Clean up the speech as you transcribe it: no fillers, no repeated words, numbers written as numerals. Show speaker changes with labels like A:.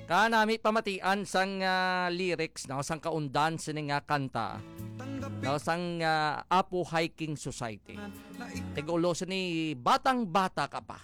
A: Kanami pamatian sang lyrics no sang kaundan sining nga kanta no sang Apo Hiking Society. Tigulo ni batang bata ka pa.